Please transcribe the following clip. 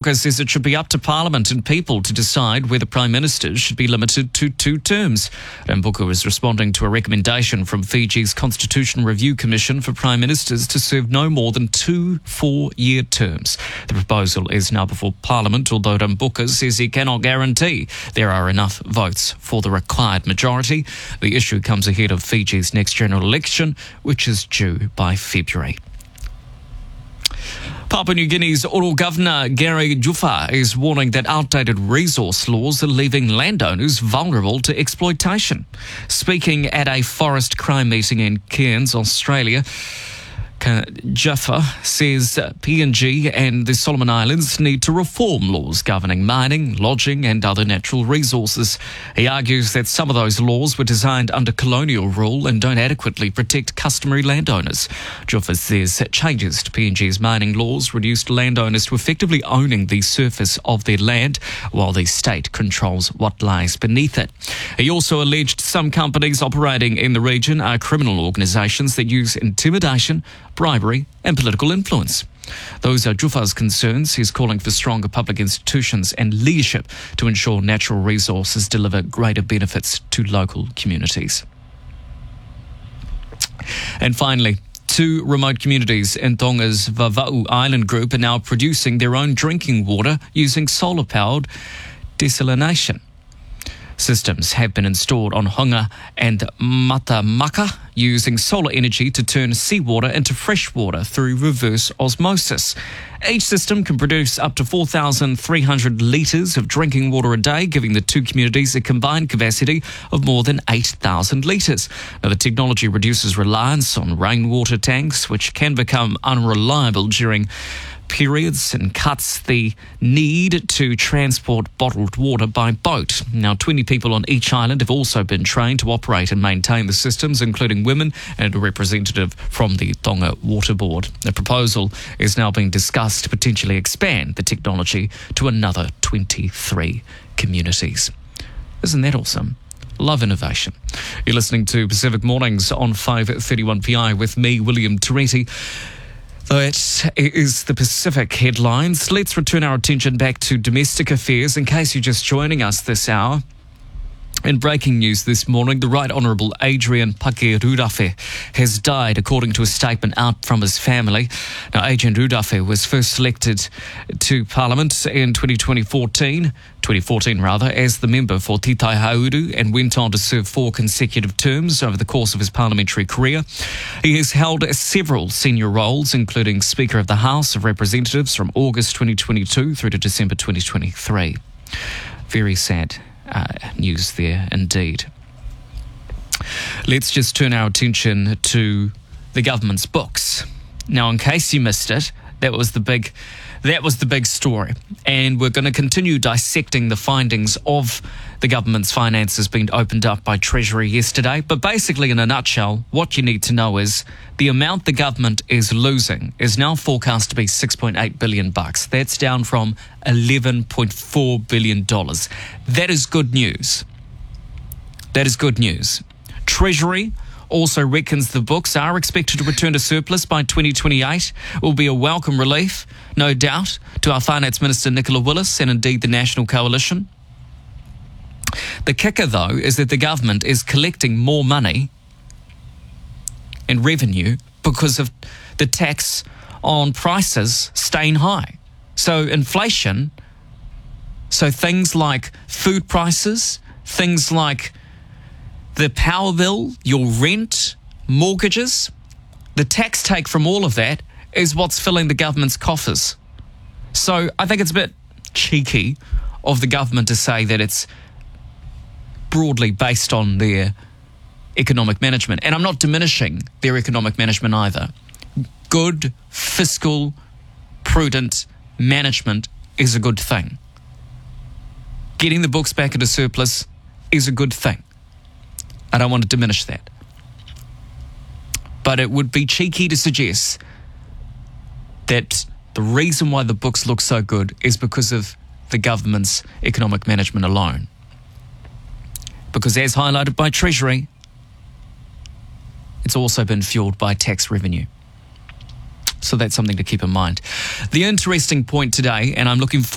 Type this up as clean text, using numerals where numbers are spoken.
Booker says it should be up to Parliament and people to decide whether Prime Ministers should be limited to 2 terms. Booker was responding to a recommendation from Fiji's Constitution Review Commission for Prime Ministers to serve no more than 2 4-year terms. The proposal is now before Parliament, although Booker says he cannot guarantee there are enough votes for the required majority. The issue comes ahead of Fiji's next general election, which is due by February. Papua New Guinea's Uru Governor Gary Juffa is warning that outdated resource laws are leaving landowners vulnerable to exploitation. Speaking at a forest crime meeting in Cairns, Australia, Juffa says PNG and the Solomon Islands need to reform laws governing mining, lodging and other natural resources. He argues that some of those laws were designed under colonial rule and don't adequately protect customary landowners. Juffa says changes to PNG's mining laws reduced landowners to effectively owning the surface of their land while the state controls what lies beneath it. He also alleged some companies operating in the region are criminal organisations that use intimidation, bribery and political influence. Those are Juffa's concerns. He's calling for stronger public institutions and leadership to ensure natural resources deliver greater benefits to local communities. And finally, 2 remote communities in Tonga's Vava'u Island group are now producing their own drinking water using solar-powered desalination. Systems have been installed on Hunga and Matamaka using solar energy to turn seawater into fresh water through reverse osmosis. Each system can produce up to 4,300 litres of drinking water a day, giving the 2 communities a combined capacity of more than 8,000 litres. Now, the technology reduces reliance on rainwater tanks, which can become unreliable during periods, and cuts the need to transport bottled water by boat. Now, 20 people on each island have also been trained to operate and maintain the systems, including women and a representative from the Tonga Water Board. The proposal is now being discussed to potentially expand the technology to another 23 communities. Isn't that awesome? Love innovation. You're listening to Pacific Mornings on 531 PI with me, William Toretti. That is the Pacific headlines. Let's return our attention back to domestic affairs. In case you're just joining us this hour, in breaking news this morning, the Right Honourable Adrian Pake-Rudawhi has died, according to a statement out from his family. Now, Adrian Rudawhi was first selected to Parliament in 2014 as the member for Titai Hauru, and went on to serve 4 consecutive terms over the course of his parliamentary career. He has held several senior roles, including Speaker of the House of Representatives from August 2022 through to December 2023. Very sad news there indeed. Let's just turn our attention to the government's books. Now, in case you missed it, that was the big story, and we're going to continue dissecting the findings of the government's finances being opened up by Treasury yesterday. But basically, in a nutshell, what you need to know is the amount the government is losing is now forecast to be $6.8 billion. That's down from $11.4 billion. That is good news. That is good news. Treasury also reckons the books are expected to return to surplus by 2028. It will be a welcome relief, no doubt, to our Finance Minister Nicola Willis and indeed the National Coalition. The kicker, though, is that the government is collecting more money in revenue because of the tax on prices staying high. So inflation, so things like food prices, things like the power bill, your rent, mortgages, the tax take from all of that is what's filling the government's coffers. So I think it's a bit cheeky of the government to say that it's broadly based on their economic management. And I'm not diminishing their economic management either. Good, fiscal, prudent management is a good thing. Getting the books back into surplus is a good thing. I don't want to diminish that. But it would be cheeky to suggest that the reason why the books look so good is because of the government's economic management alone. Because as highlighted by Treasury, it's also been fueled by tax revenue. So that's something to keep in mind. The interesting point today, and I'm looking